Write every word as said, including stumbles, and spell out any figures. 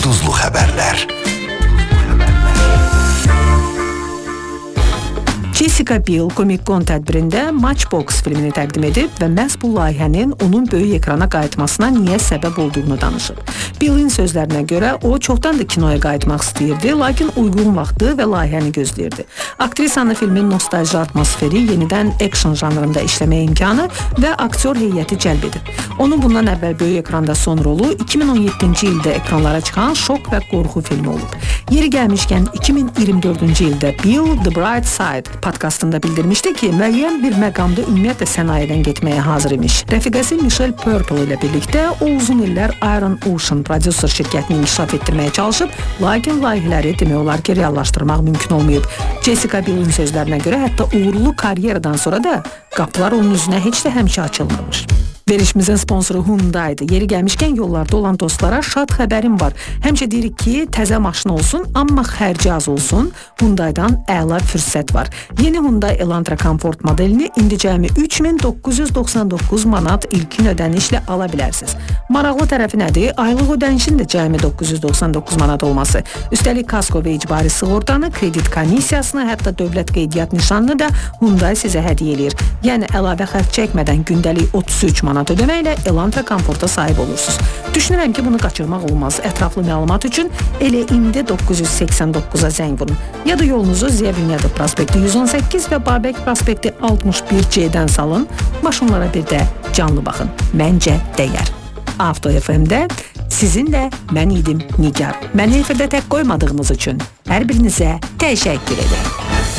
Ulduzlu xəbərlər. Jessica Biel Comic-Con tədbirində Matchbox filmini təqdim edib və məhz bu layihənin onun böyük ekrana qayıtmasına niyə səbəb olduğunu danışıb. Biel'in sözlərinə görə o çoxdandır kinoya qayıtmaq istəyirdi, lakin uyğun vaxtı və layihəni gözləyirdi. Aktrisanı filmin nostalji atmosferi, yenidən action janrında işləməyə imkanı və aktyor heyəti cəlb edib. Onun bundan əvvəl böyük ekranda son rolu iki min on yeddinci ildə ekranlara çıxan şok və qorxu filmi olub. Yeri gəlmişkən iki min iyirmi dördüncü ildə Biel The Bright Side podkastında bildirmişdi ki, müəyyən bir məqamda ümumiyyətlə sənayedən getməyə hazır imiş. Rəfiqəsi Michelle Purple ilə birlikdə o uzun illər Iron Ocean prodüser şirkətini inkişaf etdirməyə çalışıb, lakin layihələri demək olar ki, reallaşdırmaq mümkün olmayıb. Jessica Biel'in sözlərinə görə hətta uğurlu karyeradan sonra da qapılar onun üzünə heç də həmişə açılmırmış. Verişimizin sponsoru Hyundai'dir. Yeri gəlmişkən yollarda olan dostlara şad xəbərim var. Həmişə deyirik ki, təzə maşın olsun, amma xərci az olsun. Hyundai'dan əla fürsət var. Yeni Hyundai Elantra Comfort modelini indi cəmi üç min doqquz yüz doxsan doqquz manat ilkin ödənişlə ala bilərsiniz. Maraqlı tərəfi nədir? Aylıq ödənişin də cəmi doqquz yüz doxsan doqquz manat olması. Üstəlik kasko və icbari sığortanı, kredit komissiyasını, hətta dövlət qeydiyyat nişanını da Hyundai sizə hədiyyə edir. Yəni əlavə xərc çəkmədən gündəlik otuz üç manat ödəməklə Elantra Comfort'a sahib olursunuz. Düşünürəm ki, bunu qaçırmaq olmaz. Ətraflı məlumat üçün elə indi doqquz yüz səksən doqquza zəng vurun. Ya da yolunuzu Ziya Bünyadov prospekti yüz on səkkiz və Babək prospekti altmış bir C-dən salın. Maşınlara bir də canlı baxın. Məncə dəyər. Avto F M-də sizinlə mən idim Nigar. Məni efirdə tək qoymadığınız üçün hər birinizə təşəkkür edirəm.